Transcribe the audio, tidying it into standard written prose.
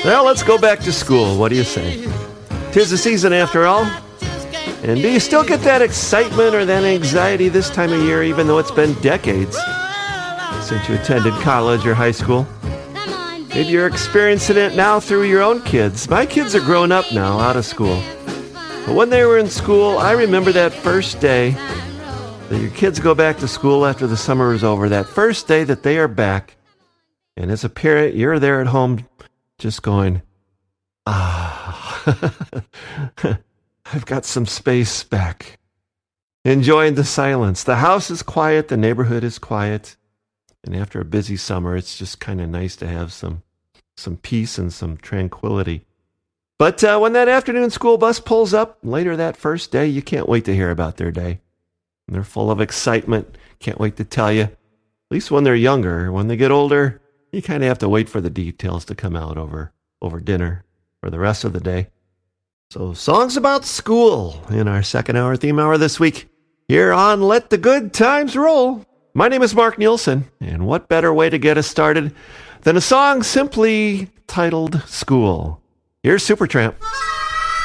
Well, let's go back to school. What do you say? 'Tis the season after all. And do you still get that excitement or that anxiety this time of year, even though it's been decades since you attended college or high school? Maybe you're experiencing it now through your own kids. My kids are grown up now, out of school. But when they were in school, I remember that first day that your kids go back to school after the summer is over, that first day that they are back. And as a parent, you're there at home just going, ah, I've got some space back. Enjoying the silence. The house is quiet. The neighborhood is quiet. And after a busy summer, it's just kind of nice to have some peace and some tranquility. But when that afternoon school bus pulls up later that first day, you can't wait to hear about their day. And they're full of excitement. Can't wait to tell you. At least when they're younger. When they get older, you kind of have to wait for the details to come out over dinner or the rest of the day. So, songs about school in our second hour theme hour this week here on Let the Good Times Roll. My name is Mark Nielsen, and what better way to get us started than a song simply titled School. Here's Supertramp.